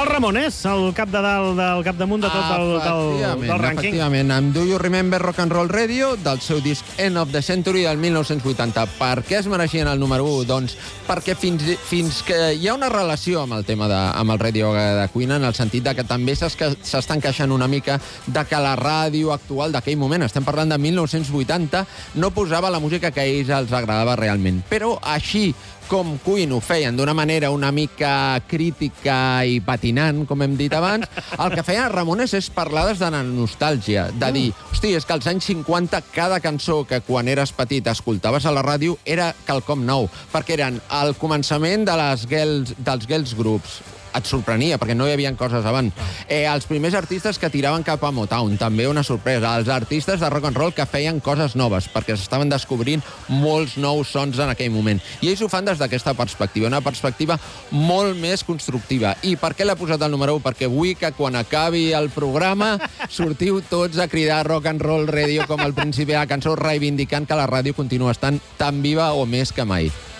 El Ramon és el cap de dalt, del capdamunt de tot del rànquing. Efectivament, amb Do You Remember Rock and Roll Radio, del seu disc End of the Century del 1980. Per què es mereixien el número 1? Doncs perquè fins que hi ha una relació amb el tema amb el Radio de Queen, en el sentit de que també s'estan queixant una mica de que la ràdio actual d'aquell moment, estem parlant de 1980, no posava la música que a ells els agradava realment. Però així com Queen ho feien d'una manera una mica crítica i patinant, com hem dit abans, el que feien Ramones és parlar des de la nostàlgia, de dir, hosti, és que als anys 50 cada cançó que quan eres petit escoltaves a la ràdio era quelcom nou, perquè eren al començament dels girls groups. Et sorprenia, perquè no hi havia coses abans. Els primers artistes que tiraven cap a Motown, també una sorpresa. Els artistes de rock and roll que feien coses noves, perquè s'estaven descobrint molts nous sons en aquell moment. I ells ho fan des d'aquesta perspectiva, una perspectiva molt més constructiva. I per què l'he posat al número 1? Perquè vull que quan acabi el programa sortiu tots a cridar Rock and Roll Radio com al principi de la cançó, reivindicant que la ràdio continua estant tan viva o més que mai.